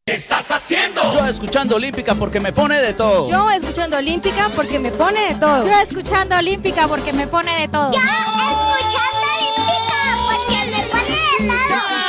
¿Qué estás haciendo? Yo escuchando Olímpica porque me pone de todo. Yo escuchando Olímpica porque me pone de todo. Yo escuchando Olímpica porque me pone de todo. Yo escuchando Olímpica porque me pone de todo.